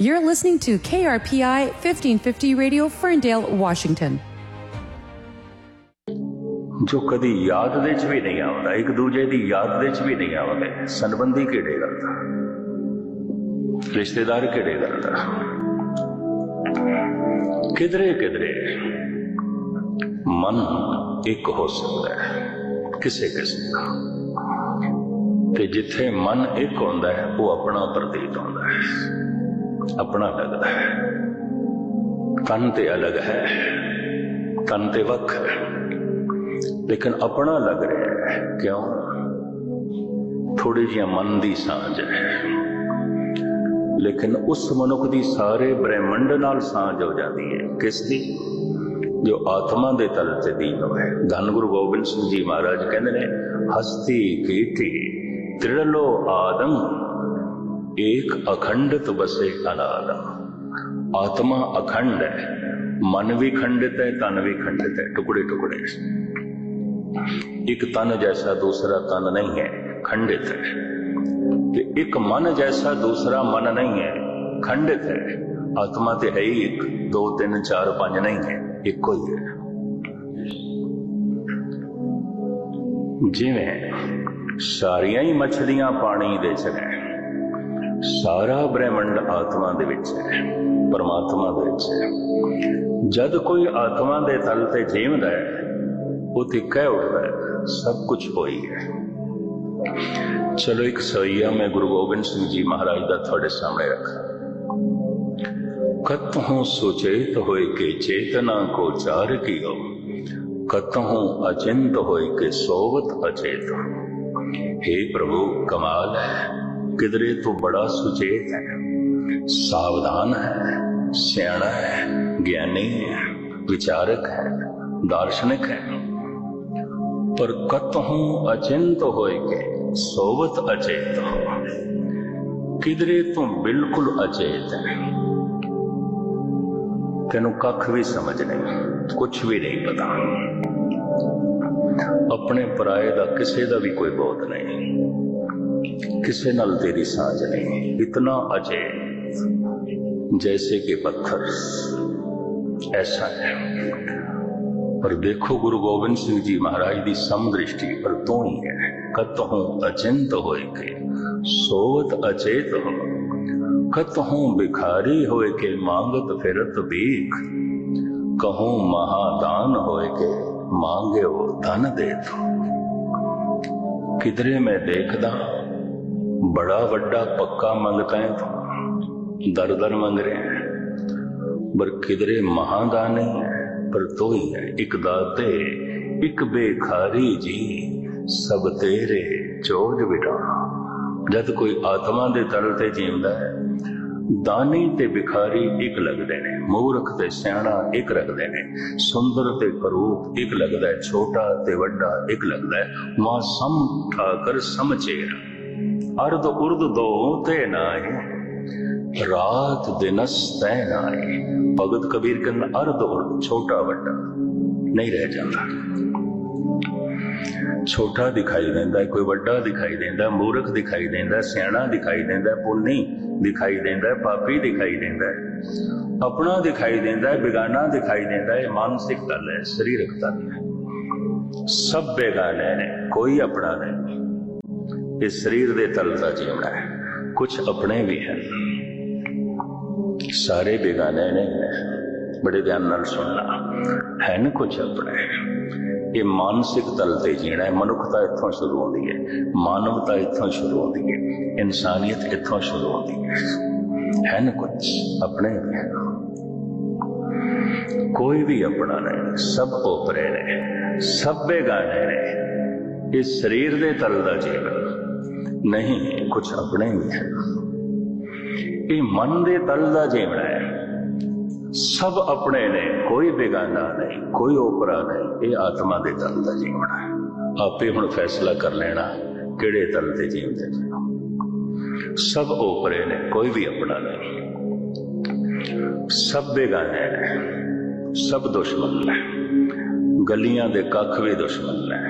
You're listening to KRPI 1550 Radio, Ferndale, Washington. जो कदी याद दे च भी नहीं आउंदा, एक दूजे दी याद दे च भी नहीं आउंदे, संबंधी किहड़े गल दा, रिश्तेदार किहड़े गल दा, किधरे किधरे मन एक हो सकता है किसे किसे का, ते जिथे मन एक होंदा है वो अपना प्रतीत होंदा है, अपना लगता है। तन ते अलग है, तन ते वख है, लेकिन अपना लग रहा है। क्यों? थोड़ी जी मन की सांझ है, लेकिन उस मनुख की सारे ब्रह्मंड नाल सांझ हो जाती है। किसकी? जो आत्मा के तल से दीन है। धन गुरु गोबिंद सिंह जी महाराज कहते ने, हस्ती कीर्ति त्रिलो आदम, एक अखंडित बसे अनादम। आत्मा अखंड है, मन भी खंडित है, तन भी खंडित है, टुकड़े टुकड़े। एक तन जैसा दूसरा तन नहीं है, खंडित है। एक मन जैसा दूसरा मन नहीं है, खंडित है। आत्मा तो है ही एक, 2 3 4 5 नहीं है, एक ही है। जिवें सारिया ही मछलियां पानी दे च है, सारा ब्रह्मंड आत्मा दे विच है, परमात्मा दे विच है। जद कोई आत्मा दे तल ते जीवदा है, वो तो कह उठता है सब कुछ हो ही है। चलो एक सवैया मैं गुरु गोबिंद सिंह जी महाराज का थोड़े सामने रखा। कतहूं सुचेत होए के चेतना को चार कियो, कतहूं अचिंत होए के सोवत अचेत। हे प्रभु कमाल है, किधरे तो बड़ा सुचेत है, सावधान है, सियाणा है, ज्ञानी है, विचारक है, दार्शनिक है, पर कतहूं अचिंत होए के सोवत अचेत हो। किधरे तो बिल्कुल अचेत है, तेनू कख भी समझ नहीं, कुछ भी नहीं पता, अपने पराए दा किसे दा भी कोई बोध नहीं, किसे नाल तेरी सांझ नहीं, इतना अचेत जैसे कि पत्थर, ऐसा है। पर देखो गुरु गोबिंद सिंह जी महाराज की समदृष्टि पर तो ही है। कतहूं अचिंत होए के सोवत अचेत हो, कतहूं भिखारी होए के मांगत फिरत भीख, कहूं महादान होए के मांगे वो धन देत हो। किधरे मैं देखदा बड़ा वड्डा पक्का मंगता है, तो दर दर मंग रहे हैं, पर किधरे महादान नहीं है, पर तो ही है। एक दाते एक बेखारी जी, सब तेरे चोज बिटा। जद कोई आत्मा दे तल ते जीवदा है, दानी ते भिखारी एक लगदे ने, मूर्ख ते सियाणा एक रखदे ने, सुंदर ते करूप एक लगदा है, छोटा ते वड्डा एक लगदा है। मां सम ठाकर समचेर, अर्ध उर्द दो ते नाए, रात दिनस तय नाए। भगत कबीर के अर्ध उर्द, छोटा वड्डा नहीं रह जाता। छोटा दिखाई देता है, कोई वड्डा दिखाई देता है, मूर्ख दिखाई देता है, सियाणा दिखाई देता है, पुन्नी दिखाई देता है, पापी दिखाई देता है, अपना दिखाई देता है, बेगाना दिखाई देता है। मानसिक तल है, शरीरक तल है, सब बेगाने ने, कोई अपना नहीं। इस शरीर दे तल का जीवना है, कुछ अपने भी हैं, सारे बेगाने नहीं है। बड़े ध्यान नाल सुनना है न, कुछ अपने। ये मानसिक तल ते जीना है। मनुखता इत्थों शुरू होती है, मानवता इत्थों शुरू होती है, इंसानियत इत्थों शुरू होती है न, कुछ अपने भी है, कोई भी अपना नहीं, सब ओपरे ने, सब बेगाने ने। इस शरीर दे तल दा जीवन नहीं, कुछ अपने भी है। ये मन दे तल दा जीवना है, सब अपने ने, कोई बेगाना नहीं, कोई ओपरा नहीं। ये आत्मा दे तल दा जीवना है। आपे हुण फैसला कर लेना किहड़े तल ते जीवदे। सब ओपरे ने, कोई भी अपना नहीं, सब बेगाने ने, सब दुश्मन ने, गलियां दे कख भी दुश्मन ने,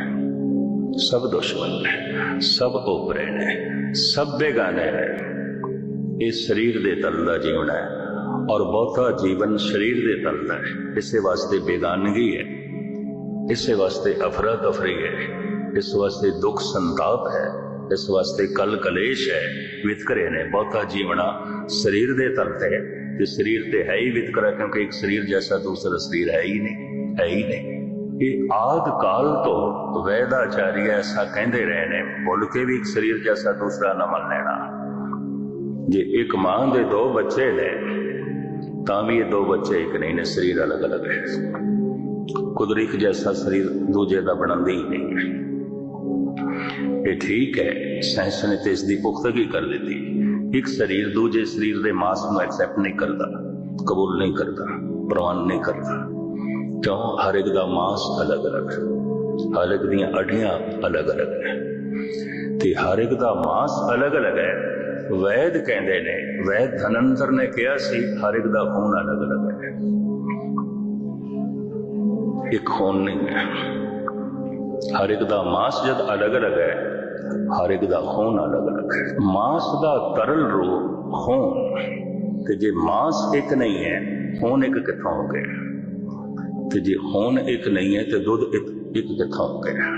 सब दुश्मन ने, सब ओपरे ने, सब बेगाने ने। ये शरीर दे तल दा जीवन है और बहुता जीवन शरीर दे तल दा है। इसे वास्ते बेगानगी है, इसे वास्ते अफरा तफरी है, इस वास्ते दुख संताप है, इस वास्ते कल कलेश है, वितकरे ने। बहुता जीवना शरीर दे तल ते है, ते शरीर ते है ही वितकरा, क्योंकि एक शरीर जैसा दूसरा शरीर है ही नहीं, है ही नहीं। ये आद काल तो वैदाचार्य ऐसा कहते रहे ने, बोल के भी एक शरीर जैसा दूसरा न मान लेना। जे एक मां दे दो बच्चे ने तां भी ये दो बच्चे एक नहीं ने, शरीर अलग अलग है। कुदरत जैसा शरीर दूजे का बनाती ही नहीं है। ये ठीक है, साइंस ने तो इसकी पुख्तगी कर दी। एक शरीर दूजे शरीर के मास को एक्सैप्ट नहीं करता, कबूल नहीं करता, प्रवान नहीं करता। क्यों? हर एक का मास अलग अलग है, हर एक दी अड्डियां अलग अलग है, ते हर एक का मास अलग अलग है। वैद कहते ने, वैद धनंतर ने कहा सी हर एक का खून अलग अलग है, एक खून नहीं है। हर एक का मास जब अलग अलग है, हर एक का खून अलग अलग है। मास का तरल रूप खून, ते जे मास एक नहीं है खून एक कितों हो गया, ते जे खून एक नहीं है तो दुध एक कितों हो गया।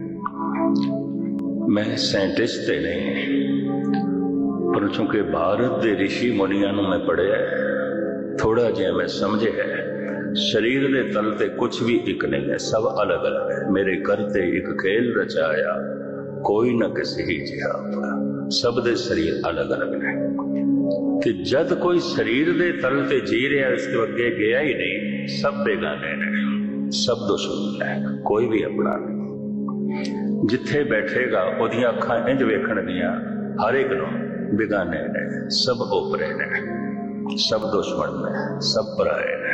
मैं साइंटिस्ट तो नहीं, पर चूंकि भारत के ऋषि मुनिया मैं पढ़िया थोड़ा जिहा मैं समझे है, शरीर के तल ते कुछ भी एक नहीं है, सब अलग अलग है। मेरे करते एक खेल रचाया, कोई न किसी ही जिहा, सब दे शरीर अलग अलग है। कि जद कोई शरीर के तल ते जी रहा, इसके अगे गया ही नहीं, सब बेगाने ने, सब दुश्मन है, कोई भी अपना नहीं। जिथे बैठेगा ओदियां अखां इंज वेखण दियां, हर एक नूं बेगाने ने, सब ओपरे ने, सब दुश्मन ने, सब पराए ने।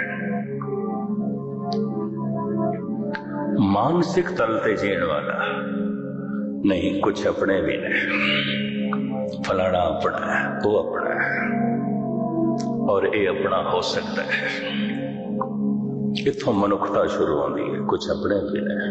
मानसिक तल ते जीण वाला नहीं, कुछ अपने भी ने, फलाना अपना है, वो अपना है, और ये अपना हो सकता है। इत्थों मनुखता शुरू होती है, कुछ अपने भी ने,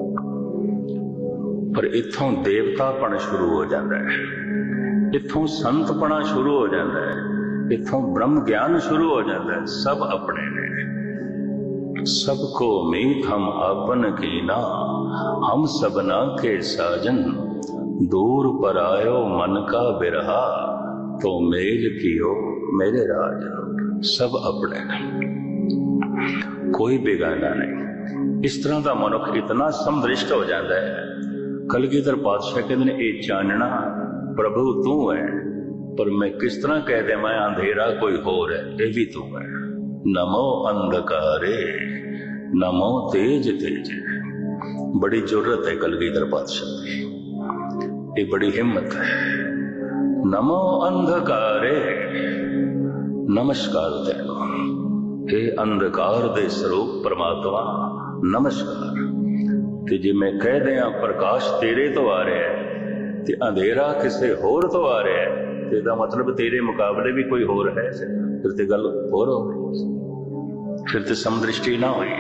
पर इत्थों देवतापन शुरू हो जाता है, इत्थों संतपना शुरू हो जाता है, इत्थों ब्रह्म ज्ञान शुरू हो जाता है। सब अपने ने, सबको मीत हम आपन की ना, हम सबना के साजन, दूर पर आयो मन का बिरहा, तो मेल कियो मेरे राज। सब अपने ने, कोई बेगाना नहीं। इस तरह का मनुख इतना समदृष्ट हो जाता है, कलगीधर पातशाह कहते हैं, ये चानना प्रभु तू है, पर मैं किस तरह कह दे मैं अंधेरा कोई होर है, ये भी तू है। नमो अंधकारे नमो तेज तेज। बड़ी जरूरत है कलगीधर पातशाह की, ये बड़ी हिम्मत है। नमो अंधकारे, नमस्कार तेनो, हे अंधकार दे स्वरूप परमात्मा नमस्कार। ते जे मैं कह दिया प्रकाश तेरे तो आ रहा है, ते अंधेरा किसी होर तो आ रहा है, ते दा मतलब तेरे मुकाबले भी कोई होर है, फिर ते गल होर हो गई, फिर ते समदृष्टि ना हुई।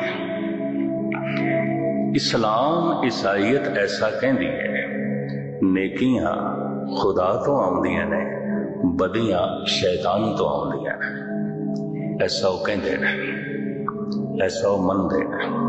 इस्लाम ईसाईयत ऐसा कहती है, नेकियां खुदा तो आउंदियां ने, बदियां शैतान तो आउंदियां ने। ऐसा वो कहते हैं, ऐसा वो मनते हैं।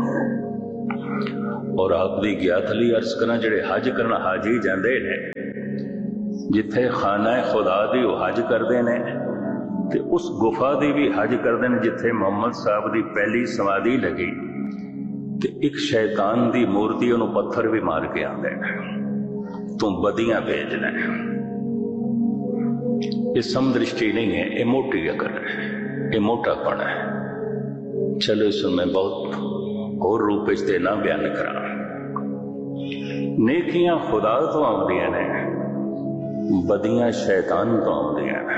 और आप दी ज्ञात लई अर्ज करना, जिहड़े हज करना हाजी जाते हैं, जिथे खाना खुदा दी वो हज करते हैं, ते उस गुफा दी भी हज करते हैं जिथे मुहम्मद साहब दी पहली समाधि लगी, ते एक शैतान दी मूर्ति उन्होंने पत्थर भी मार के आते हैं, तू बदियां भेजना है। ये समदृष्टि नहीं है, ये मोटी अकल है, ये मोटापन है। चलो इसमें मैं बहुत और रूप से ना बयान करा। नेकियां खुदा तो आउंदियां ने, बदियां शैतान तो आउंदियां ने।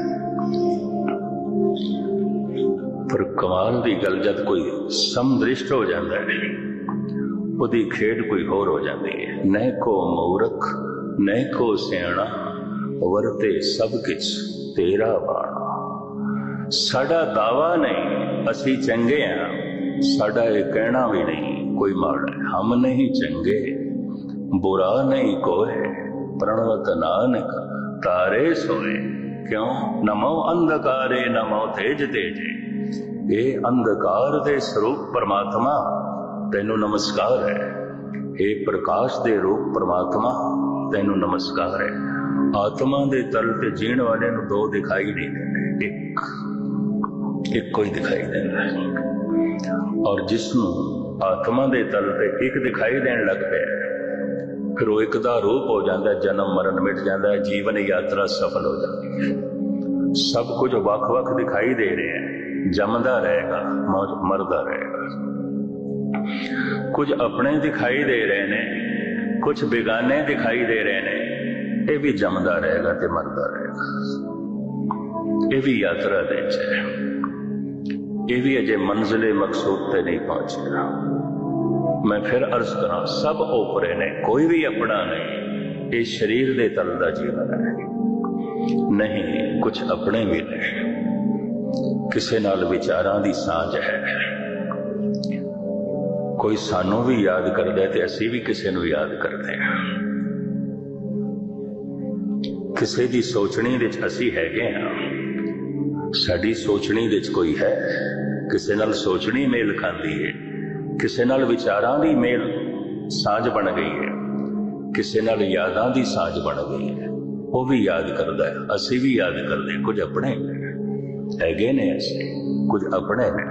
पर कमाल की गल, जब कोई समदृष्ट हो जाता है, उसकी खेड कोई होर हो जाती है। न को मूर्ख न को सियाणा, वरते सब किछ तेरा बाणा। साडा दावा नहीं असी चंगे हैं, साडा ये कहना भी नहीं कोई माड़ा है। हम नहीं चंगे बुरा नहीं कोय, प्रणवत नानक तारे सोए, क्यों? नमो अंधकारे नमो तेज तेजे। ये अंधकार दे स्वरूप परमात्मा तैनू नमस्कार है। हे प्रकाश दे रूप परमात्मा तैनू नमस्कार है। आत्मा दे तल ते जीण वाले नू दो दिखाई नहीं देते, एक कोई दिखाई देता है। और जिसनू आत्मा दे तल ते एक दिखाई देन लग पे फिर वो एक दा रूप हो जाता है, जन्म मरण मिट जाता है, जीवन यात्रा सफल हो जाती है। सब कुछ वख वख दिखाई दे रहे हैं, जमदा रहेगा मरदा रहेगा। कुछ अपने दिखाई दे रहे ने, कुछ बेगाने दिखाई दे रहे ने, ये भी जमदा रहेगा ते मरदा रहेगा। ये भी यात्रा दे है, ये भी अजे मंजिले मकसूद ते नहीं पहुंचेगा। मैं फिर अर्ज करा, सब ओपरे ने, कोई भी अपना नहीं। ये शरीर दे तल दा जीवन है नहीं, कुछ अपने भी ने, किसे नाल विचारां दी सांझ है। कोई सानू भी याद करदा है ते असीं भी किसे नू याद करदे हां। किसे दी सोचनी विच असीं हैगे हां, साडी सोचनी विच कोई है, किसे नाल सोचनी मेल खांदी है, किसे नाल विचारां दी मेल साझ बन गई है, किसे नाल यादां दी साझ बन गई है। वो भी याद करदा है, असीं भी याद करदे। कुछ अपने हैगे ने, असीं कुछ अपने ने।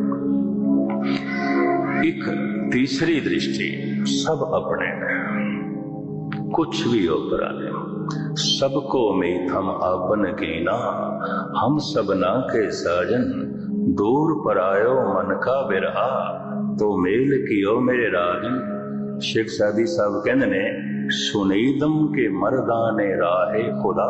एक तीसरी दृष्टि, सब अपने ने, कुछ भी ओपरा ने। सबको मीत हम आपन कीना, हम सबना के साजन, दूर परायो मन का बिरहा, तो मेल कियो मेरे राजन। शेख सादी साहब कहते ने, सुनीदम के मरदाने राहे खुदा।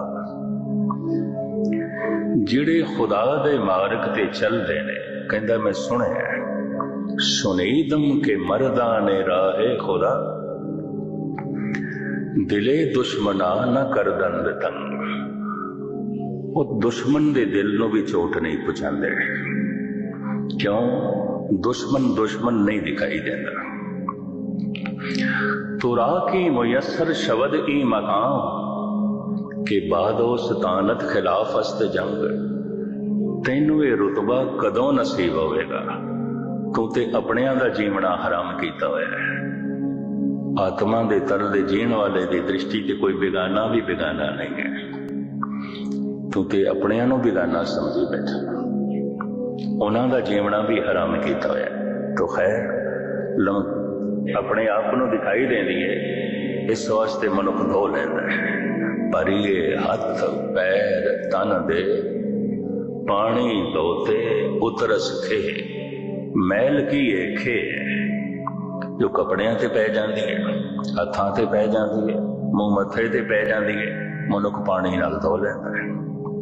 जिहड़े खुदा दे मार्ग ते चलदे ने, कहंदा मैं सुनिया, सुनीदम के मरदाने राहे खुदा, दिले दुश्मना न कर दंद तंग। वो दुश्मन दे दिल नू भी चोट नहीं पहुंचाते। क्यों? दुश्मन दुश्मन नहीं दिखाई देता। तुरा की मुयस्सर शब्द ई मकाम के बादो सतानत खिलाफ अस्त जंग। तैनू ये रुतबा कदों नसीब होवेगा? तू ते अपनियां दा जीवना हराम कीता होया है। आत्मा दे तल दे जीण वाले दी दृष्टि ते कोई बेगाना भी बेगाना नहीं है। तू ते अपनियां नू बेगाना समझी बैठा, उन्हां दा जीवना भी हराम कीता होया। तो खैर अपने आप को दिखाई देनी है, इस वास्ते मनुख धो लैंदा है। पर ये हथ पैर तन दे, पानी धोते उतरस खे, मैल की खे जो कपड़ियां ते पै जाती है, हथां ते पै जाती है, मुंह मथे ते पै जाती है, मनुख पानी नाल धो लैंदा है।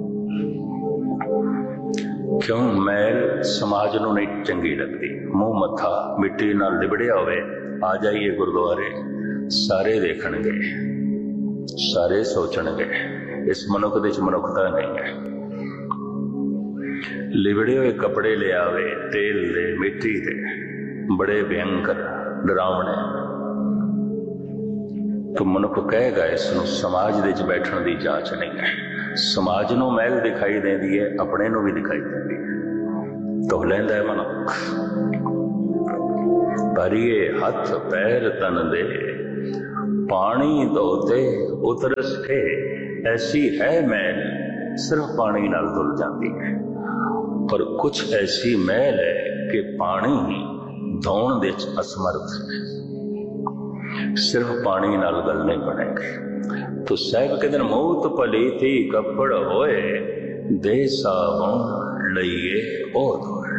क्यों? मैल समाज नू नहीं चंगी लगती। मुंह मथा मिट्टी नाल लिबड़िया होवे, आ जाइए गुरुद्वारे, सारे देखणगे, सारे सोचणगे इस मनुख दे मनुखता नहीं है। लिबड़े हुए कपड़े ले आवे, तेल दे, मिट्टी दे, बड़े भयंकर डरावने, तो मनुख कहेगा इसनू समाज दे च बैठण दी जांच नहीं है। समाज नू मैल दिखाई देंदी है, अपने नू भी दिखाई देंदी है, तो लैंदा है मनुख। पर ये हथ पैर तन दे, पानी धोते उतरस के, ऐसी है मैल सिर्फ पानी नाल धुल जाती है। पर कुछ ऐसी मैल है कि पानी धोण दे असमर्थ है, सिर्फ पानी नाल गल नहीं बनेगी। तो साहब कहते मौत भली थी कपड़ होए, दे साबुन लईए ओ धोए।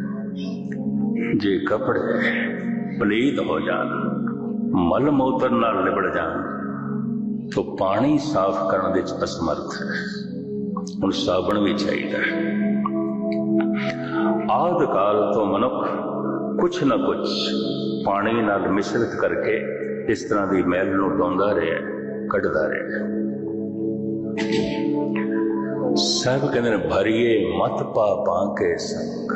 जे कपड़े पलीत हो जान, मल मूत्र नाल लिबड़ जान, तो पानी साफ करने दे असमर्थ है। हुण साबुन भी चाहिए। आद काल तो मनुख कुछ न कुछ पानी नाल मिश्रित करके इस तरह की मैल नूं धोंदा रहा, कढ़दा रहा। सब कहते भरिए मत पापां के संग।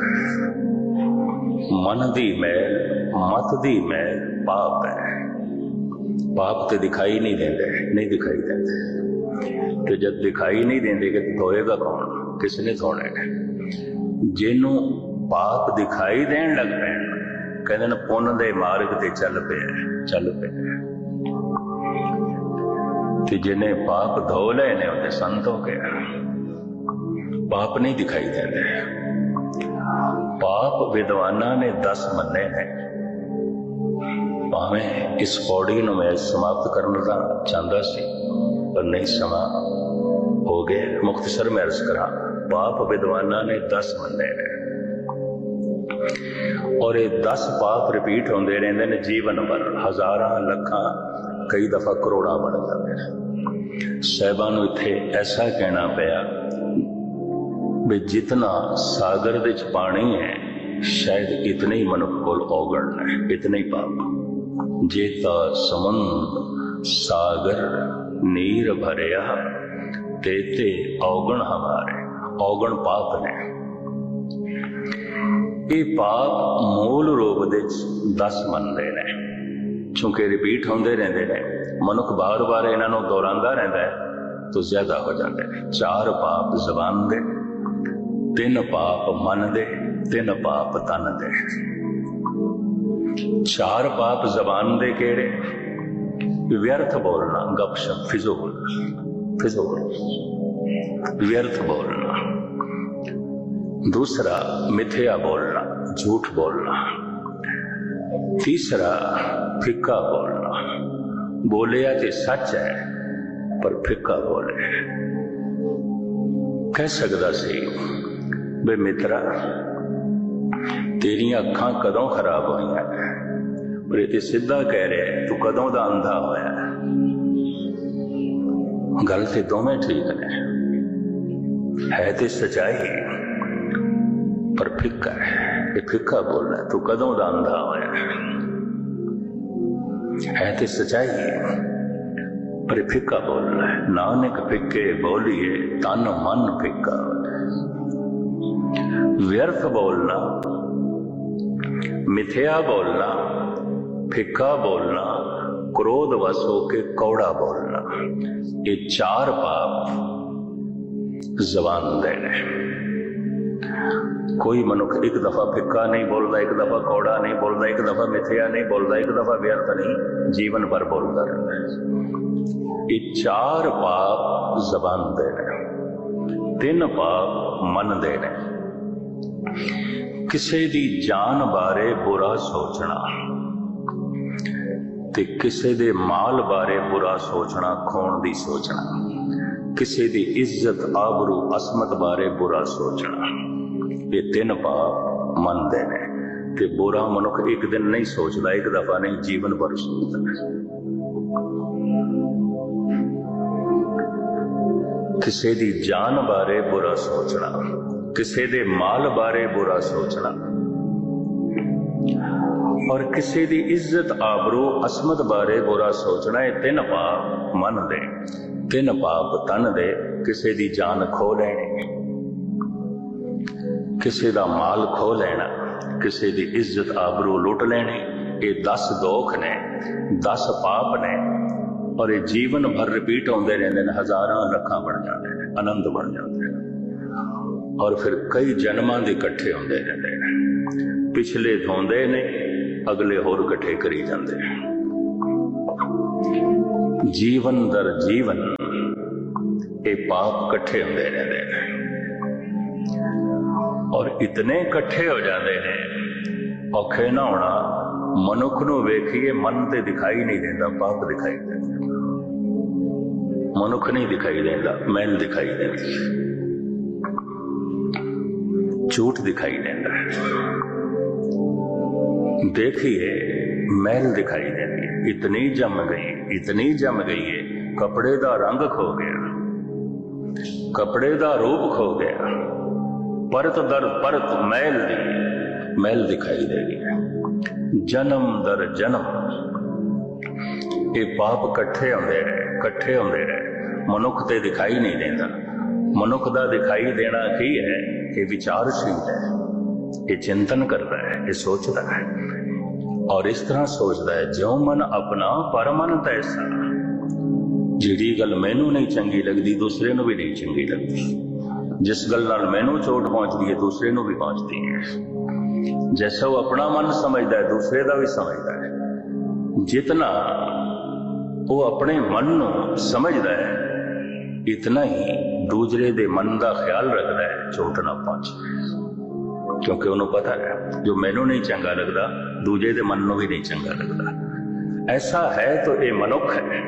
मन दी मैल, मत दी मैल पाप है। पाप तो दिखाई नहीं देते, नहीं दिखाई देते। तो जब दिखाई नहीं देंगे कि धोएगा कौन, किसने धोने? जिन्हों पाप दिखाई देन लग पे कहते न पुन दे मार्ग ते चल पे ते जिन्हें पाप धो ले ने उन्हें संत हो गया। पाप नहीं दिखाई देते। पाप विद्वाना ने 10 मन्ने हैं। भावें इस पौड़ी नूं मैं समाप्त करना चाहता सी पर नहीं, समा हो गया। मुख्तसर मैं अर्ज करा, पाप विद्वाना ने 10 मन्ने हैं और ये 10 पाप रिपीट होंदे रहंदे ने जीवन भर, हज़ारां लखां कई दफा करोड़ां बन जाते हैं। साहिबां नूं इत्थे ऐसा कहना पिया भी जितना सागर दे च पानी है शायद इतने ही मनुख कोल औगण है, इतने ही पाप। जेता समुंद सागर नीर भरिया तेते औगण हमारे, औगण पाप ने। ये पाप मूल रूप दे 10 मनदे ने, चूंकि रिपीट होंदे रहंदे ने, मनुख बार बार इन्हां नूं दोहरांदा रहिंदा है तो ज्यादा हो जाते हैं। 4 पाप जबान दे, 3 पाप मन दे, 3 पाप तन दे। 4 पाप जबान दे केड़े? व्यर्थ बोलना, गपशप, फिजूल व्यर्थ बोलना। दूसरा मिथ्या बोलना, झूठ बोलना। तीसरा फिक्का बोलना, बोलिया जे सच है पर फिक्का बोले। कह सकदा सी बे मित्रा तेरियां अखां कदों खराब होईयां, पर ये सीधा कह रहा है तू कदों दा अंधा होया। गल ते दोवें ठीक है तो सच्चाई पर फिक्का है। ये फिक्का बोल रहा है तू कदों दा अंधा होया, है तो सच्चाई पर फिक्का बोल रहा है। नानक फिक्के बोलिए तन मन फिक्का। व्यर्थ बोलना, मिथ्या बोलना, फिक्का बोलना, क्रोध वश होके कौड़ा बोलना, ये 4 पाप जबान दे ने। कोई मनुख एक दफा फिक्का नहीं बोलता, एक दफा कौड़ा नहीं बोलता, एक दफा मिथ्या नहीं बोलता, एक दफा व्यर्थ नहीं, जीवन भर बोलता रहता है। ये 4 पाप जबान दे ने, 3 पाप मन दे ने। किसी दी जान बारे बुरा सोचना ते किसी दे माल बारे बुरा सोचना, खोण दी सोचना। किसी दी इज्जत आबरू असमत बारे बुरा सोचना, ये 3 पाप मन दे ने। ते बुरा मनुख एक दिन नहीं सोचता, एक दफा नहीं, जीवन भर सोचता है। किसी दी जान बारे बुरा सोचना, किसी दे माल बारे बुरा सोचना और किसी दी इज्जत आबरू असमत बारे बुरा सोचना, ये 3 पाप मन दे, 3 पाप तन दे। किसी दी जान खो लेनी, किसी दा माल खो लेना, किसी दी इज्जत आबरू लुट लेनी, ये 10 दोख ने, 10 पाप ने और ये जीवन भर रिपीट होंदे रहंदे ने, हज़ारां लखां बन जाते हैं, आनंद बन जाते हैं और फिर कई जन्मां दे इकट्ठे होंदे रहंदे ने। पिछले धोंदे ने, अगले होर इकट्ठे करी जाते हैं। जीवन दर जीवन ये पाप इकट्ठे होंदे रहंदे ने और इतने इकट्ठे हो जाते हैं, औखे ना होना। मनुख नूं वेखिए, मन ते दिखाई नहीं देता, पाप दिखाई देता। मनुख नहीं दिखाई देता, मैल दिखाई देती, झूठ दिखाई देता है। देखिए मैल दिखाई देती है, इतनी जम गई, इतनी जम गई है, कपड़े दा रंग खो गया, कपड़े दा रूप खो गया, परत दर परत मैल दिखाई देगी। जन्म दर जन्म ये पाप कट्ठे होंदे रहे, मनुख ते दिखाई नहीं देता। मनुख दा दिखाई देना की है, ये विचारशील है, ये चिंतन करता है, ये सोचता है और इस तरह सोचता है, ज्यों मन अपना पर मन तैसा। ਜਿਹੜੀ ਗੱਲ ਮੈਨੂੰ ਨਹੀਂ ਚੰਗੀ ਲੱਗਦੀ ਦੂਸਰੇ ਨੂੰ ਵੀ ਨਹੀਂ ਚੰਗੀ ਲੱਗਦੀ। ਜਿਸ ਗੱਲ ਨਾਲ ਮੈਨੂੰ ਚੋਟ ਪਹੁੰਚਦੀ ਹੈ ਦੂਸਰੇ ਨੂੰ ਵੀ ਪਹੁੰਚਦੀ ਹੈ। ਜੈਸਾ ਉਹ ਆਪਣਾ ਮਨ ਸਮਝਦਾ ਹੈ ਦੂਸਰੇ ਦਾ ਵੀ ਸਮਝਦਾ ਹੈ। ਜਿਤਨਾ ਉਹ ਆਪਣੇ ਮਨ ਨੂੰ ਸਮਝਦਾ ਹੈ ਇਤਨਾ ਹੀ ਦੂਸਰੇ ਦੇ ਮਨ ਦਾ ਖਿਆਲ ਰੱਖਦਾ ਹੈ ਚੋਟ ਨਾ ਪਹੁੰਚੇ। ਕਿਉਂਕਿ ਉਹਨੂੰ ਪਤਾ ਹੈ ਜੋ ਮੈਨੂੰ ਨਹੀਂ ਚੰਗਾ ਲੱਗਦਾ ਦੂਜੇ ਦੇ ਮਨ ਨੂੰ ਵੀ ਨਹੀਂ ਚੰਗਾ ਲੱਗਦਾ। ਐਸਾ ਹੈ ਤਾਂ ਇਹ ਮਨੁੱਖ ਹੈ,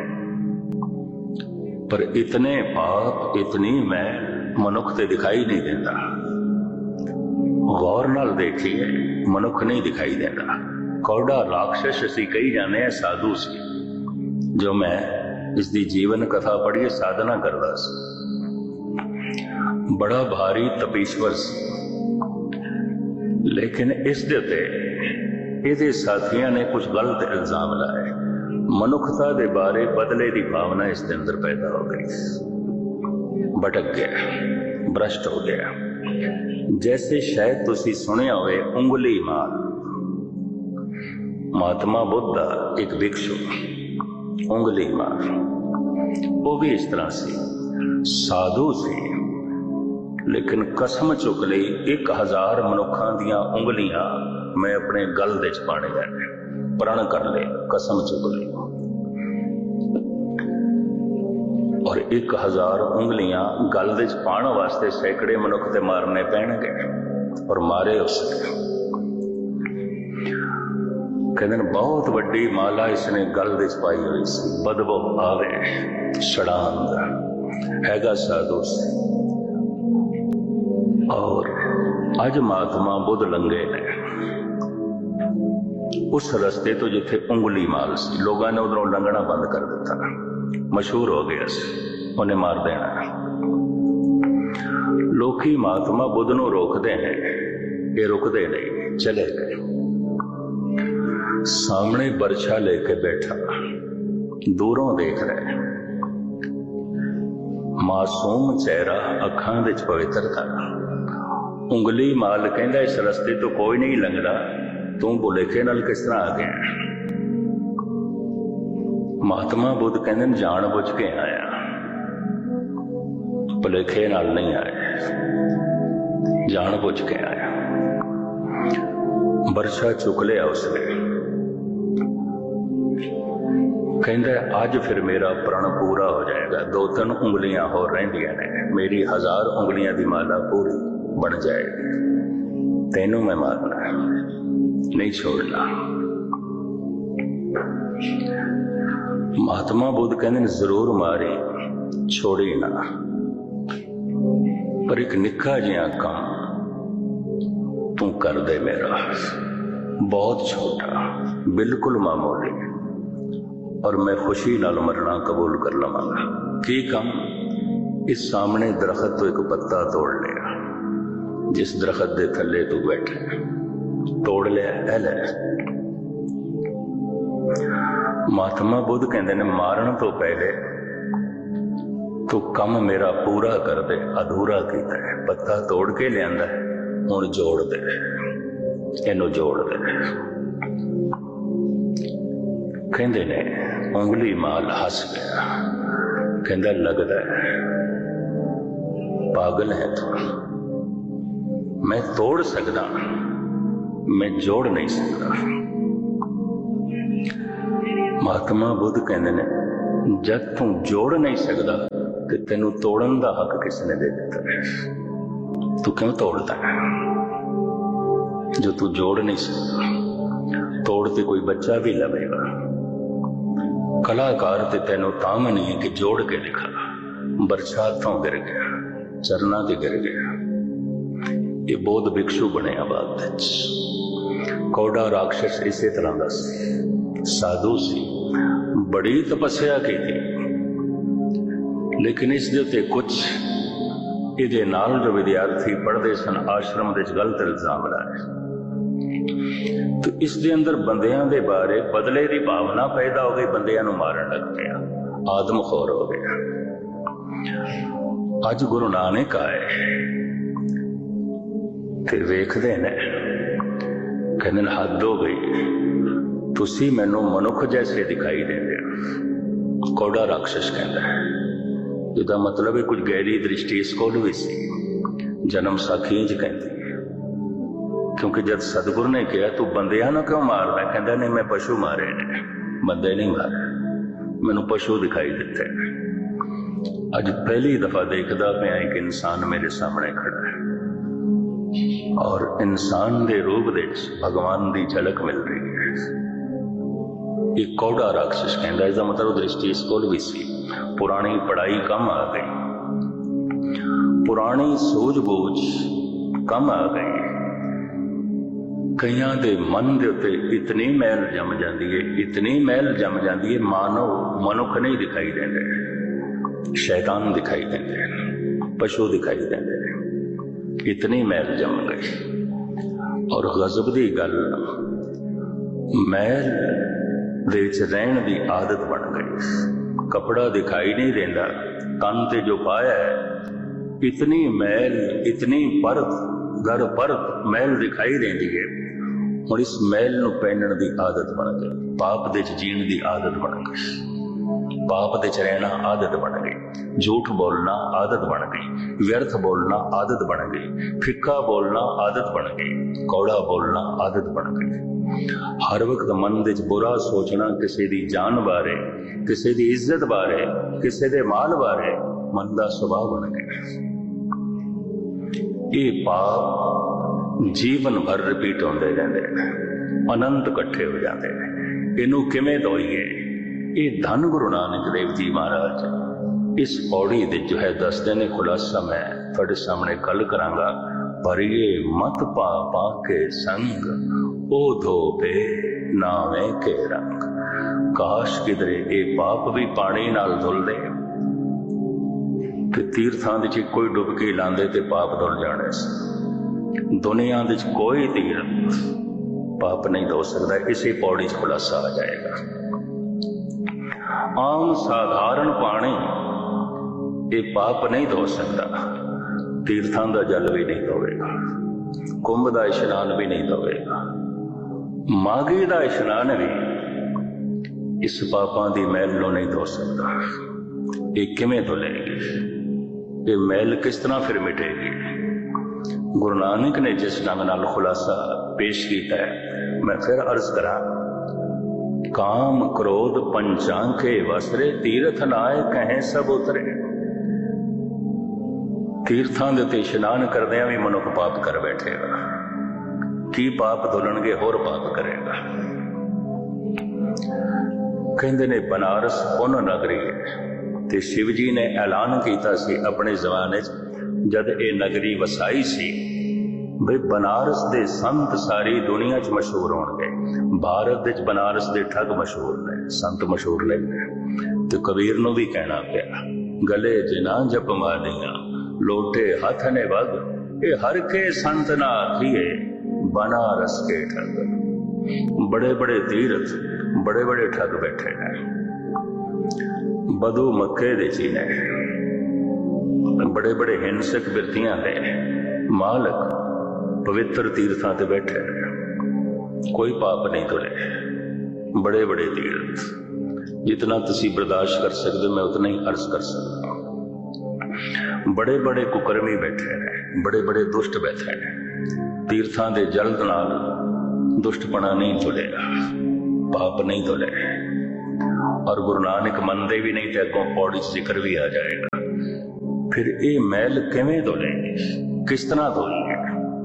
ਪਰ ਇਤਨੇ ਪਾਪ ਇਤਨੀ ਮੈਂ ਮਨੁੱਖ ਤੇ ਦਿਖਾਈ ਨਹੀਂ ਦਿੰਦਾ। ਗੌਰ ਨਾਲ ਦੇਖੀਏ ਮਨੁੱਖ ਨਹੀਂ ਦਿਖਾਈ ਦਿੰਦਾ। ਕੌੜਾ ਰਾਖਸ਼ ਅਸੀਂ ਕਹੀ ਜਾਂਦੇ ਆ ਸਾਧੂ ਸੀ। ਜੋ ਮੈਂ ਇਸ ਦੀ ਜੀਵਨ ਕਥਾ ਪੜ੍ਹੀ ਸਾਧਨਾ ਕਰਦਾ ਸੀ, ਬੜਾ ਭਾਰੀ ਤਪੀਸ਼ਵਰ ਸੀ, ਲੇਕਿਨ ਇਸ ਦੇ ਉੱਤੇ ਇਹਦੇ ਸਾਥੀਆਂ ਨੇ ਕੁਝ ਗਲਤ ਇਲਜ਼ਾਮ ਲਾਏ। ਮਨੁੱਖਤਾ ਦੇ ਬਾਰੇ ਬਦਲੇ ਦੀ ਭਾਵਨਾ ਇਸ ਦੇ ਅੰਦਰ ਪੈਦਾ ਹੋ ਗਈ। ਭਟਕ ਗਿਆ, ਭ੍ਰਸ਼ਟ ਹੋ ਗਿਆ। ਜੈਸੇ ਸ਼ਾਇਦ ਤੁਸੀਂ ਸੁਣਿਆ ਹੋਵੇ ਉਂਗਲੀ ਮਾਰ। ਮਹਾਤਮਾ ਬੁੱਧ ਦਾ ਇੱਕ ਭਿਕਸ਼ੂ ਉਂਗਲੀ ਮਾਰ, ਉਹ ਵੀ ਇਸ ਤਰ੍ਹਾਂ ਸੀ, ਸਾਧੂ ਸੀ, ਲੇਕਿਨ ਕਸਮ ਚੁੱਕ ਲਈ 1000 ਮਨੁੱਖਾਂ ਦੀਆਂ ਉਂਗਲੀਆਂ ਮੈਂ ਆਪਣੇ ਗਲ ਦੇ ਚ ਪਾਣੀਆਂ ਨੇ। ਪ੍ਰਣ ਕਰ ਲਏ, ਕਸਮ ਚੁੱਕ ਲਈ, ਔਰ 1000 ਉਂਗਲੀਆਂ ਗਲ ਦੇ ਚ ਪਾਣ ਵਾਸਤੇ ਸੈਂਕੜੇ ਮਨੁੱਖ ਤੇ ਮਾਰਨੇ ਪੈਣਗੇ, ਔਰ ਮਾਰੇ ਉਸਨੇ। ਕਹਿੰਦੇ ਬਹੁਤ ਵੱਡੀ ਮਾਲਾ ਇਸਨੇ ਗਲ ਦੇ ਚ ਪਾਈ ਹੋਈ ਸੀ, ਬਦਬੂ ਆਵੇ, ਛੜਾਂਦ ਹੈਗਾ ਸਾਧੂ ਸੀ। ਔਰ ਅੱਜ ਮਹਾਤਮਾ ਬੁੱਧ ਲੰਘੇ ਨੇ ਉਸ ਰਸਤੇ ਤੋਂ ਜਿੱਥੇ ਉਂਗਲੀ ਮਾਲ ਸੀ। ਲੋਕਾਂ ਨੇ ਉਧਰੋਂ ਲੰਘਣਾ ਬੰਦ ਕਰ ਦਿੱਤਾ, ਮਸ਼ਹੂਰ ਹੋ ਗਿਆ ਸੀ, ਉਹਨੇ ਮਾਰ ਦੇਣਾ। ਲੋਕੀ ਮਹਾਤਮਾ ਬੁੱਧ ਨੂੰ ਰੋਕਦੇ ਨੇ, ਇਹ ਰੁਕਦੇ ਨਹੀਂ, ਚਲੇ ਗਏ। ਸਾਹਮਣੇ ਬਰਛਾ ਲੈ ਕੇ ਬੈਠਾ, ਦੂਰੋਂ ਦੇਖ ਰਿਹਾ, ਮਾਸੂਮ ਚਿਹਰਾ, ਅੱਖਾਂ ਵਿੱਚ ਪਵਿੱਤਰਤਾ। ਉਂਗਲੀ ਮਾਲ ਕਹਿੰਦਾ ਇਸ ਰਸਤੇ ਤੋਂ ਕੋਈ ਨਹੀਂ ਲੰਘਦਾ, ਤੂੰ ਭੁਲੇਖੇ ਨਾਲ ਕਿਸ ਤਰ੍ਹਾਂ ਆ ਗਿਆ? ਮਹਾਤਮਾ ਬੁੱਧ ਕਹਿੰਦੇ ਨੇ ਜਾਣ ਬੁੱਝ ਕੇ ਆਇਆ, ਭੁਲੇਖੇ ਨਾਲ ਨਹੀਂ ਆਇਆ, ਜਾਣ ਬੁੱਝ ਕੇ ਆਇਆ। ਬਰਛਾ ਚੁੱਕ ਲਿਆ ਉਸਨੇ, ਕਹਿੰਦਾ ਅੱਜ ਫਿਰ ਮੇਰਾ ਪ੍ਰਣ ਪੂਰਾ ਹੋ ਜਾਏਗਾ। 2-3 ਉਂਗਲੀਆਂ ਹੋਰ ਰਹਿੰਦੀਆਂ ਨੇ, ਮੇਰੀ 1000 ਉਂਗਲੀਆਂ ਦੀ ਮਾਲਾ ਪੂਰੀ ਬਣ ਜਾਏਗੀ। ਤੈਨੂੰ ਮੈਂ ਮਾਰਨਾ ਨਹੀਂ ਛੋੜਨਾ। ਮਹਾਤਮਾ ਬੁੱਧ ਕਹਿੰਦੇ ਨੇ ਜ਼ਰੂਰ ਮਾਰੀ, ਛੋੜੀ ਨਾ, ਪਰ ਇੱਕ ਨਿੱਕਾ ਜਿਹਾ ਕੰਮ ਤੂੰ ਕਰ ਦੇ ਮੇਰਾ, ਬਹੁਤ ਛੋਟਾ, ਬਿਲਕੁਲ ਮਾਮੂਲੀ, ਔਰ ਮੈਂ ਖੁਸ਼ੀ ਨਾਲ ਮਰਨਾ ਕਬੂਲ ਕਰ ਲਵਾਂਗਾ। ਕੀ ਕੰਮ? ਇਸ ਸਾਹਮਣੇ ਦਰਖਤ ਤੋਂ ਇੱਕ ਪੱਤਾ ਤੋੜ ਲਿਆ, ਜਿਸ ਦਰਖਤ ਦੇ ਥੱਲੇ ਤੂੰ ਬੈਠਾ, ਤੋੜ ਲਿਆ, ਇਹ ਲੈ। ਮਹਾਤਮਾ ਬੁੱਧ ਕਹਿੰਦੇ ਨੇ ਮਾਰਨ ਤੋਂ ਪਹਿਲੇ ਤੂੰ ਕੰਮ ਮੇਰਾ ਪੂਰਾ ਕਰ ਦੇ, ਅਧੂਰਾ ਕੀਤਾ ਹੈ। ਪੱਤਾ ਤੋੜ ਕੇ ਲਿਆਂਦਾ, ਹੁਣ ਜੋੜ ਦੇ, ਇਹਨੂੰ ਜੋੜ ਦੇ। ਕਹਿੰਦੇ ਨੇ ਉਂਗਲੀ ਮਾਲ ਹੱਸ ਗਿਆ, ਕਹਿੰਦਾ ਲੱਗਦਾ ਪਾਗਲ ਹੈ ਤੂੰ, ਮੈਂ ਤੋੜ ਸਕਦਾ, ਮੈਂ ਜੋੜ ਨਹੀਂ ਸਕਦਾ। ਮਹਾਤਮਾ ਬੁੱਧ ਕਹਿੰਦੇ ਨੇ ਜਦ ਤੂੰ ਜੋੜ ਨਹੀਂ ਸਕਦਾ ਤੇ ਤੈਨੂੰ ਤੋੜਨ ਦਾ ਹੱਕ ਕਿਸ ਨੇ ਦੇ ਦਿੱਤਾ? ਤੂੰ ਕਿਉਂ ਤੋੜਦਾ ਹੈ ਜੋ ਤੂੰ ਜੋੜ ਨਹੀਂ ਸਕਦਾ? ਤੋੜ ਤੇ ਕੋਈ ਬੱਚਾ ਵੀ ਲਵੇਗਾ। ਕਲਾਕਾਰ ਤੇ ਤੈਨੂੰ ਤਾਂ ਨਹੀਂ ਹੈ ਕਿ ਜੋੜ ਕੇ ਦਿਖਾ। ਬਰਸਾਤ ਤੋਂ ਗਿਰ ਗਿਆ, ਚਰਨਾਂ ਤੇ ਗਿਰ ਗਿਆ। ਇਹ ਬੋਧ ਭਿਕਸ਼ੂ ਬਣਿਆ ਬਾਅਦ ਵਿੱਚ। ਕੌੜਾ ਰਾਖਸ਼ ਇਸੇ ਤਰ੍ਹਾਂ ਦਾ ਸੀ, ਸਾਧੂ ਸੀ, ਬੜੀ ਤਪੱਸਿਆ ਕੀਤੀ, ਲੇਕਿਨ ਇਸ ਦੇ ਉੱਤੇ ਕੁਝ ਇਹਦੇ ਨਾਲ ਜੋ ਵਿਦਿਆਰਥੀ ਪੜ੍ਹਦੇ ਸਨ ਆਸ਼ਰਮ ਦੇ ਵਿੱਚ ਗਲਤ ਇਲਜ਼ਾਮ ਲਾਏ। ਤੇ ਇਸ ਦੇ ਅੰਦਰ ਬੰਦਿਆਂ ਦੇ ਬਾਰੇ ਬਦਲੇ ਦੀ ਭਾਵਨਾ ਪੈਦਾ ਹੋ ਗਈ, ਬੰਦਿਆਂ ਨੂੰ ਮਾਰਨ ਲੱਗ ਪਿਆ, ਆਦਮਖੋਰ ਹੋ ਗਿਆ। ਅੱਜ ਗੁਰੂ ਨਾਨਕ ਆਏ ਤੇ ਵੇਖਦੇ ਨੇ, ਕਹਿੰਦੇ ਨੇ ਹੱਦ ਹੋ ਗਈ, ਤੁਸੀਂ ਮੈਨੂੰ ਮਨੁੱਖ ਜੈਸੇ ਦਿਖਾਈ ਦਿੰਦੇ ਹੋ, कौड़ा राक्षस कहता है। ਇਹਦਾ मतलब है कुछ गहरी दृष्टि इस कोल भी सी। जन्म साखी च कहती है, क्योंकि जब सतगुरु ने कहा तू बंदियां ना क्यों मारदा, कहता नहीं मैं पशु मारे ने, बंदे नहीं मारे, मैनू पशु दिखाई दिते। अज पहली दफा देखदा पिया एक इंसान मेरे सामने खड़ा है और इंसान के रूप दे भगवान की झलक मिल रही है। एक कौड़ा राक्षस कहता है, इसका मतलब दृष्टि इस कोल भी सी। पुरानी पढ़ाई कम आ गई, पुरानी सूझबूझ कम आ गई। कईयां दे मन दे उत्ते इतनी मैल जम जाती है, इतनी मैल जम जाती है, मानो मनुख नहीं दिखाई देते, शैतान दिखाई देते, पशु दिखाई देते, इतनी मैल जम गई। और गजब की गल, मैल दे विच रहण दी आदत बन गई। कपड़ा दिखाई नहीं देता, तन ते जो पाया है इतनी मैल, इतनी परत घर परत मैल दिखाई देती है। और इस मैल नूं पहनण दी आदत बन गई, पाप दे जीण दी आदत बन गई, पाप दे रहना आदत बन गई, झूठ बोलना आदत बन गई, व्यर्थ बोलना आदत बन गई, फिक्का बोलना आदत बन गई, कौड़ा बोलना आदत बन गई। हर वक्त मन दे बुरा सोचना, किसी दी जान बारे, किसी दी इज्जत बारे, किसी दे माल बारे मन दा स्वभाव बन गया। ये पाप जीवन भर रिपीट होंदे रहंदे ने, अनंत इकट्ठे हो जाते हैं। इनू किवें धोईए? ये धन गुरु नानक देव जी महाराज इस पौड़ी दे जो है दसदे ने, खुलासा मैं तुहाडे सामने कल करांगा। पर ये मत पापा के संग ओ धोबे नावे के रंग। काश किधरे ये पाप भी पानी नाल धुल दे ते तीर्थां दे च कोई डुबकी लांदे ते पाप धुल जाने सी। दुनिया दे च कोई तीर्थ पाप नहीं धो सकता। इसी पौड़ी च खुलासा आ जाएगा। आम साधारण पानी ये पाप नहीं धो सकता। तीर्थां दा जल भी नहीं धोवेगा, कुंभ दा इशनान भी नहीं धोवेगा, मागी दा इशनान भी इस पापां दी मैल नूं नहीं धो सकता। ये किवें धुलेगी? ये मैल किस तरह फिर मिटेगी? गुरु नानक ने जिस ढंग नाल खुलासा पेश किया है, मैं फिर अर्ज करा। काम क्रोध पंचांखे वसरे, तीर्थ नाए कहें सब उतरे। तीर्थां दे उत्ते इशनान करदिआं भी मनुख पाप कर बैठेगा। की पाप धुलणगे, होर पाप करेगा। कहंदे ने बनारस पुन नगरी है ते शिव जी ने ऐलान किया सी अपने जमाने जद ये नगरी वसाई सी, भाई बनारस दे संत सारी दुनिया च मशहूर होणगे। भारत विच बनारस दे ठग मशहूर ने, संत मशहूर नहीं। तो कबीर नूं भी कहना पिया, गले जिना जप मादियां लोटे हथ ने वग, ये हर के संत ना आखिए बनारस के ठग। बड़े बड़े तीर्थ, बड़े बड़े ठग बैठे हैं। बधू मक्के दे चीने, बड़े बड़े हिंसक बिरतियां दे मालक पवित्र तीर्थां ते बैठे हैं। कोई पाप नहीं धुले। बड़े बड़े तीर्थ, जितना तुसी बर्दाश्त कर सकते मैं उतना ही अर्ज कर सकता। बड़े बड़े कुकर्मी बैठे हैं, बड़े बड़े दुष्ट बैठे हैं। तीर्थां दे जल नाल दुष्टपना नहीं धुलेगा, पाप नहीं धुले। और गुरु नानक मनदे भी नहीं थे, अगों पौड़ी जिक्र भी आ जाएगा। फिर ये मैल किवें धुलेगी, किस तरह धुलेगी?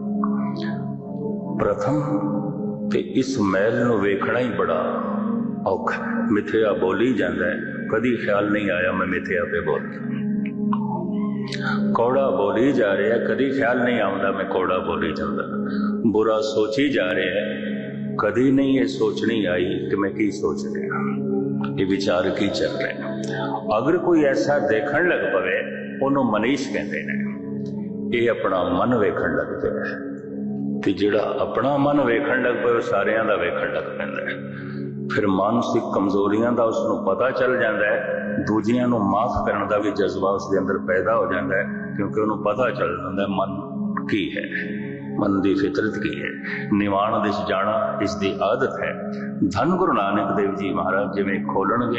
प्रथम ते इस मैल नूं वेखना ही बड़ा औखा। मिथ्या बोली जाता है, कदी ख्याल नहीं आया मैं मिथ्या पे बोलता। कौड़ा बोली जा रहा है, कदी ख्याल नहीं आता मैं कौड़ा बोली जाता। बुरा सोची जा रहा है, कदी नहीं ये सोचनी आई कि मैं की सोच रहा, ये विचार की चल रहे हैं। अगर कोई ऐसा देखण लग पवे, उन्होंने मनीष कहते हैं, ये अपना मन वेखण लग जाए। तो जिहड़ा अपना मन वेखण लग पवे, सारियां दा वेखण लग पैंदा है। फिर मानसिक कमजोरियां दा उसनूं पता चल जाता है, दूजियां नूं माफ करने का भी जज्बा उसके अंदर पैदा हो जाता है, क्योंकि उन्होंने पता चल जाता है मन की है, मन की फितरत की है। निवाण दिस जाना इसकी आदत है। धन गुरु नानक देव जी महाराज जिवें खोलणगे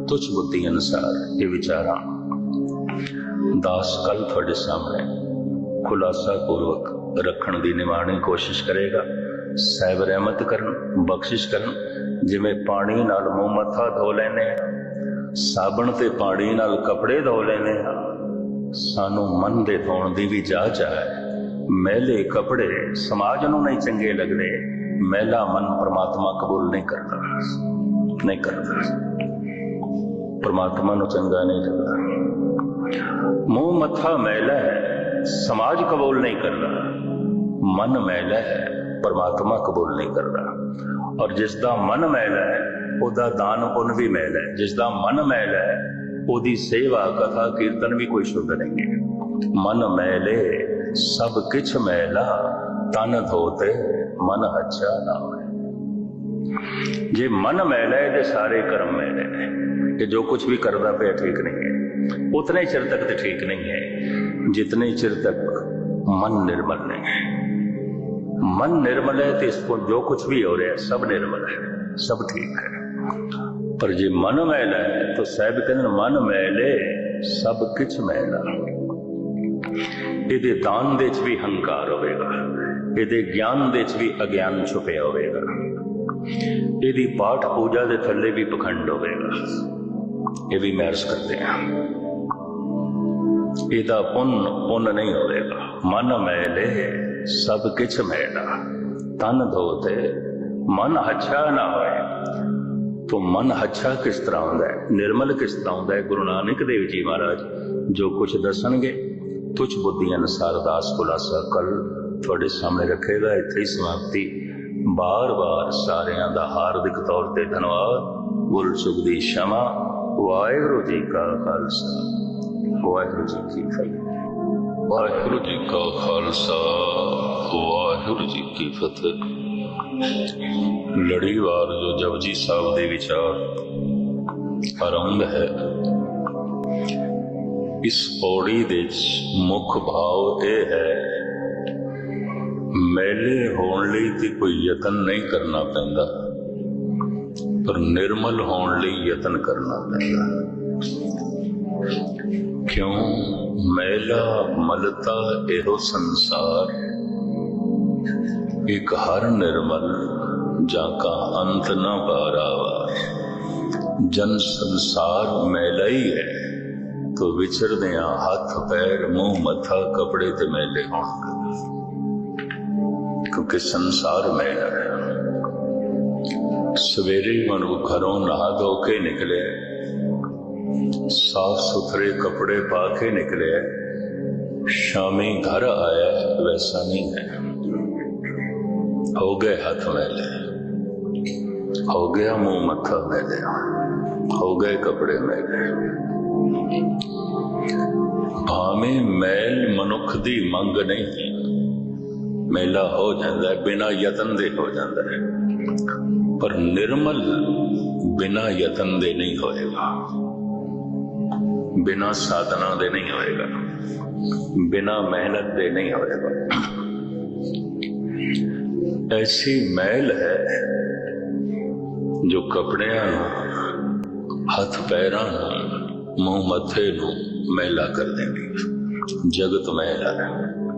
तुझ बुद्धि अनुसार ये विचारा दास कल थोड़े सामने खुलासा पूर्वक रखण दी निमाणी कोशिश करेगा। साहिब रहमत करन, बख्शिश करन। जिवें पानी नाल मूँह मत्था धो लैने, साबण ते पानी नाल कपड़े धो लैने, सानू मन दे धोण दी भी जाच है। मैले कपड़े समाज नूं नहीं चंगे लगदे, मैला मन परमात्मा कबूल नहीं करता, नहीं करता, परमात्मा नूं चंगा नहीं लगता। मुंह मत्था मैला है, समाज कबूल नहीं करता। मन मैला है, परमात्मा कबूल नहीं करता। और जिसदा मन मैला है उहदा दान पुण्य भी मैला है। जिसदा मन मैला है उहदी सेवा कथा कीर्तन भी कोई शुद्ध नहीं है। मन मैले सब किछ मैला, तन धोते मन अच्छा ना होए। जे मन मैला है तो सारे कर्म मैले ने, कि जो कुछ भी करता पे ठीक नहीं है। उतने चिर तक तो ठीक नहीं है जितने चिर तक मन निर्मल नहीं है। मन निर्मल है तो इसको जो कुछ भी हो रहा है सब निर्मल है, सब ठीक है। पर जे मन मैला है तो साहब कहते मन मैले सब किछ मैला। ਇਹਦੇ ਦਾਨ ਦੇ 'ਚ ਵੀ ਹੰਕਾਰ ਹੋਵੇਗਾ, ਇਹਦੇ ਗਿਆਨ ਦੇ 'ਚ ਵੀ ਅਗਿਆਨ ਛੁਪਿਆ ਹੋਵੇਗਾ, ਇਹਦੀ ਪਾਠ ਪੂਜਾ ਦੇ ਥੱਲੇ ਵੀ ਪਖੰਡ ਹੋਵੇਗਾ। ਇਹ ਵੀ ਮਹਿਰਸ ਕਰਦੇ ਆ। ਇਹਦਾ ਪੁੰਨ ਨਹੀਂ ਹੋਵੇਗਾ। ਮਨ ਮੈਲੇ ਸਭ ਕਿਛ ਮੈਲਾ, ਤਨ ਧੋਤੇ ਮਨ ਹੱਛਾ ਨਾ ਹੋਏ। तो मन हच्छा किस तरह होंदा है, निर्मल किस तरह होंदा है? गुरु नानक देव जी महाराज जो कुछ दसणगे तुझ बुद्धि अनुसार दास खुलासा कल थोड़े सामने रखेगा। इत्थे ही समाप्ति। बार बार सारियां दा हार्दिक तौर ते धन्यवाद। भुल चुक दी क्षमा। वाहिगुरू जी का खालसा, वाहिगुरू जी की फतेह। वाहिगुरू जी का खालसा, वाहिगुरू जी की फतेह। लड़ीवार जो जपजी साहब दे विचार आरंभ है, इस पौड़ी दे मुख भाव यह है, मैले होने लई ते कोई यतन नहीं करना पैंदा, पर निर्मल होने लई यतन करना पैंदा। क्यों? मैला मलता एहो संसार, एक हर निर्मल जाका अंत न पारावार। जन संसार मैला ही है तो विचरदे हाथ पैर मुंह मथा कपड़े ते मैले होणगे, क्योंकि संसार मैला है। सवेरे मनु घरों नहा धो के निकले, साफ सुथरे कपड़े पा के निकले, शामी घर आया वैसा नहीं है। हो गए हाथ मैले, हो गया मुंह मत्था मैले, हो गए कपड़े मैले। भावे मैल मनुख दी मंग नहीं, मेला हो जाता है बिना यतन दे हो जाता है, पर निर्मल बिना यतन दे नहीं होएगा, बिना साधना दे नहीं होएगा, बिना मेहनत दे नहीं होएगा। ऐसी मैल है जो कपड़ियां हथ पैरां मुंह मथे नूं मैला कर देंगी। जगत मैला है।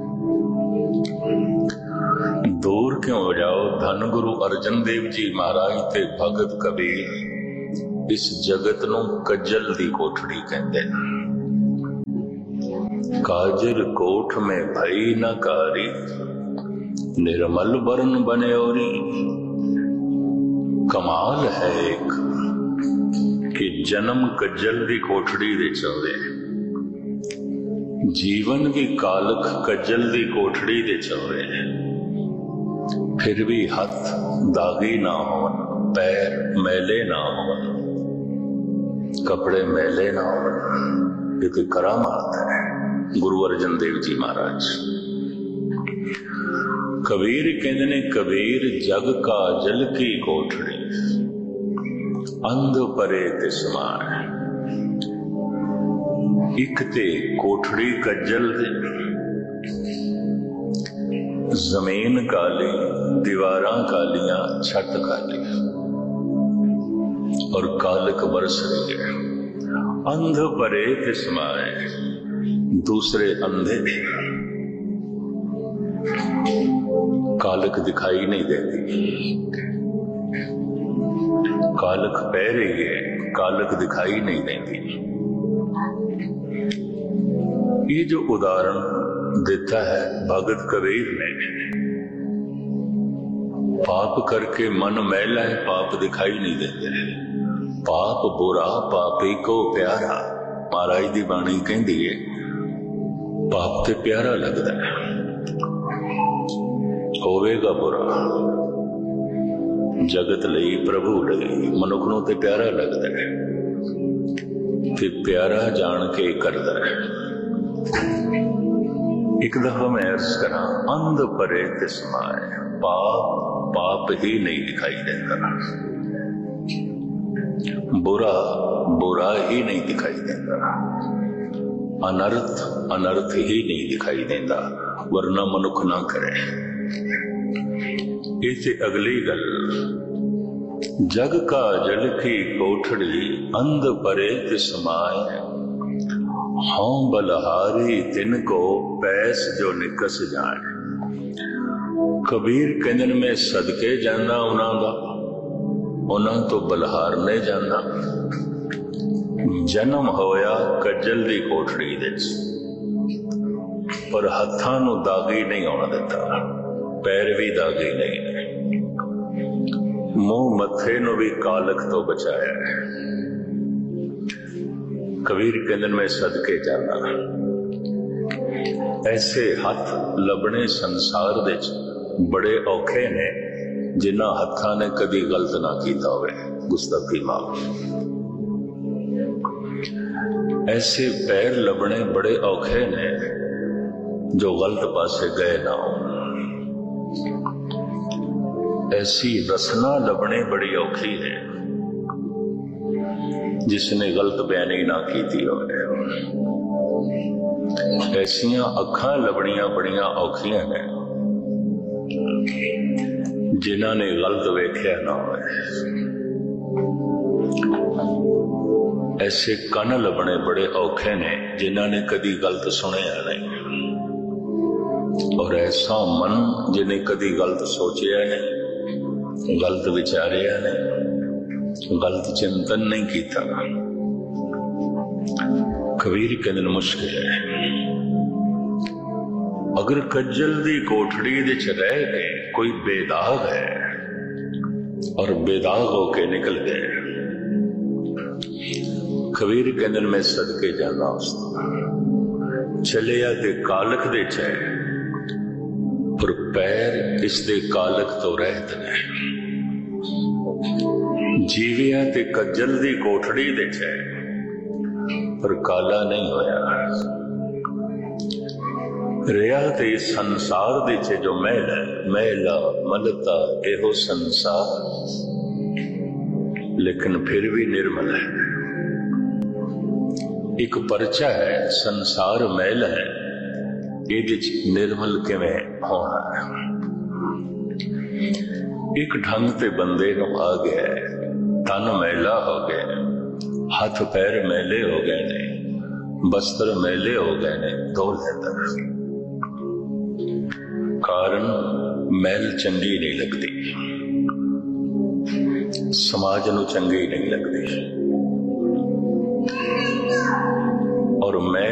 दूर क्यों हो जाओ धन गुरु अर्जन देव जी महाराज ते भगत कबीर इस जगत नूं कज्जल दी कोठड़ी कहंदे ने। काजर कोठ में भई न कारी, निर्मल वर्ण बन्योरी। कमाल है एक कि जन्म कज्जल दी कोठड़ी विच होवे, जीवन भी कालख कज्जल दी कोठड़ी विच होवे, फिर भी हथ दागी ना होवन, पैर मैले ना होवन, कपड़े मैले ना होवन। ये तो करामात है गुरु अर्जन देव जी महाराज। कबीर कहते ने, कबीर जग का जल की कोठड़ी, अंध परे तिसमार। एक ते कोठड़ी कज्जल दे, जमीन काली, दीवारां कालियां, छत काली। और कालक बरस रही है। अंध परे तिस्माए, दूसरे अंधे, कालक दिखाई नहीं देती। कालक पह रही है, कालक दिखाई नहीं देती। ये जो उदाहरण देता है भगत कबीर ने, पाप करके मन मैला है, पाप दिखाई नहीं देते। पाप बुरा पापी को प्यारा, महाराज दी बाणी कहती है पाप ते प्यारा लगता है, होवेगा बुरा। जगत लई प्रभु लई मनुख नूं ते प्यारा लगता है, ते प्यारा जान के करदा है। एक दफा मैं अर्ज करा, अंध परे तिस्माए, पाप ही नहीं दिखाई देता, बुरा ही नहीं दिखाई देता, अनर्थ ही नहीं दिखाई देता, वरना मनुख ना करे। इसे अगली गल, जग का जल की कोठड़ी, अंध परे तिस्माए, हों बलहारी तिनको पैस जो निकस जाए। कबीर कहंदे मैं सदके जाना उन्हां तो बलहारने जाना। जन्म होया कज्जल दी कोठड़ी दे, पर हत्थां नूं दागी नहीं आउण दिता, पैर भी दागी नहीं, मुंह मथे नूं भी कालक तो बचाया है। कबीर कहंदे मैं सदके जाना। ऐसे हथ लबने संसार दे बड़े औखे ने जिन्हां हत्थां ने कदी गलत ना कीता होवे, गुस्ताखी माफ। ऐसे पैर लबने बड़े औखे ने जो गलत पासे गए ना हो। ऐसी रसना लबने बड़ी औखी है जिसने गलत बयानी ना की हो। ऐसियां अखां लबनियां बड़ियां औखियां ने जिन्हां ने गलत वेख्या ना हो। ऐसे कन लबने बड़े औखे ने जिन्हां ने कदी गलत सुनिया नहीं। और ऐसा मन जिन्हें कदी गलत सोचिया नहीं, गलत विचारिया नहीं, गलत चिंतन नहीं किया। कबीर के दिन मुश्किल है। अगर कज्जल दी कोठड़ी दे च रह गए, कोई बेदाग है और बेदाग होके निकल गए, कबीर के दिन मैं सदके जाना उसको चलिया ते कालक दे च है, पर पैर इस दे कालक तो रहत ने। जीविया ते कज्जल दी कोठड़ी दे च है, पर काला नहीं होया। रिया ते संसार दे च जो मैल है, मैला मलता एहो संसार, लेकिन फिर भी निर्मल है। एक परचा है, संसार मैल है, ये निर्मल किवें होना है। एक ढंग ते बंदे नूं आ गया, तन मैला हो गया, हाथ पैर मैले हो गए ने, बस्तर मैले हो गए ने, धो लेता। कारण मैल चंगी नहीं लगती, समाज नूं चंगी नहीं लगती। और